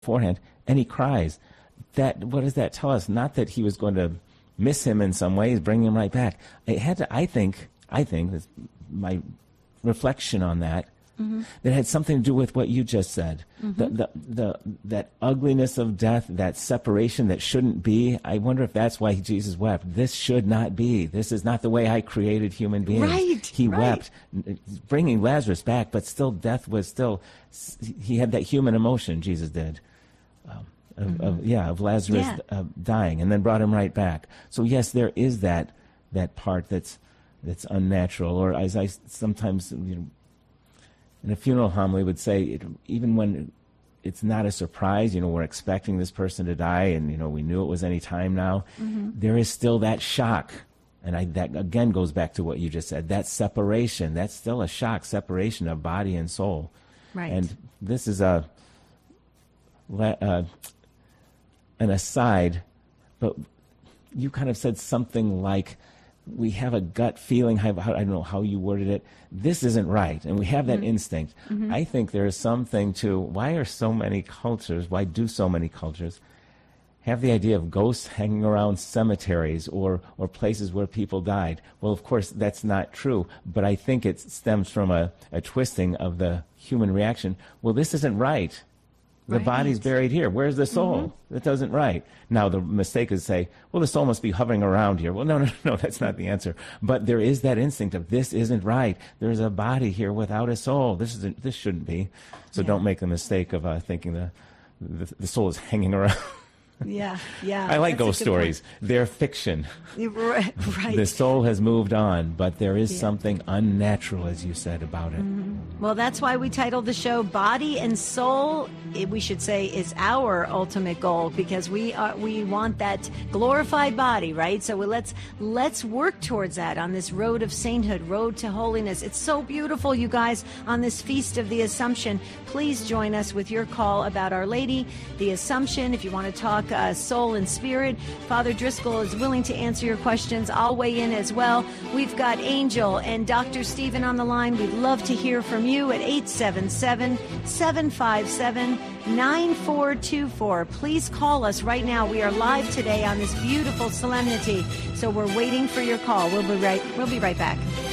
beforehand, and he cries. What does that tell us? Not that he was going to miss him in some ways, bring him right back. It had to, I think, that's my reflection on that, that had something to do with what you just said. That ugliness of death, that separation that shouldn't be. I wonder if that's why Jesus wept. This should not be. This is not the way I created human beings. Right, he wept, bringing Lazarus back, but still death was still, he had that human emotion, Jesus did. Of Lazarus dying, and then brought him right back. So yes, there is that part that's unnatural, or as I sometimes, in a funeral homily would say, even when it's not a surprise, we're expecting this person to die, and we knew it was any time now, there is still that shock. And that again goes back to what you just said, that separation, that's still a shock, separation of body and soul. Right. And this is an aside, but you kind of said something like, we have a gut feeling, I don't know how you worded it, this isn't right, and we have that instinct. I think there is something to, why do so many cultures have the idea of ghosts hanging around cemeteries or places where people died? Well, of course, that's not true, but I think it stems from a twisting of the human reaction. Well, this isn't right. The body's buried here. Where's the soul? That doesn't right. Now, the mistake is to say, well, the soul must be hovering around here. Well, no, that's not the answer. But there is that instinct of this isn't right. There's a body here without a soul. This shouldn't be. So don't make the mistake of thinking the soul is hanging around. Yeah. I like ghost stories. They're fiction. Right. The soul has moved on, but there is something unnatural, as you said, about it. Well, that's why we titled the show Body and Soul. We should say is our ultimate goal, because we want that glorified body, right? So let's work towards that on this road of sainthood, road to holiness. It's so beautiful, you guys, on this Feast of the Assumption. Please join us with your call about Our Lady, the Assumption. If you want to talk soul and spirit, Father Driscoll is willing to answer your questions. I'll weigh in as well. We've got Angel and Dr. Stephen on the line. We'd love to hear from you at 877-757-9424. Please call us right now. We are live today on this beautiful solemnity, so we're waiting for your call. We'll be right back.